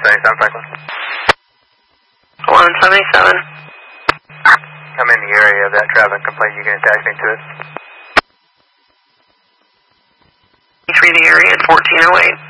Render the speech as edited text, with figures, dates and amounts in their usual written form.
177 Franklin. 177. I'm in the area of that traffic complaint. You can attach me to it. Entry the area at 1408.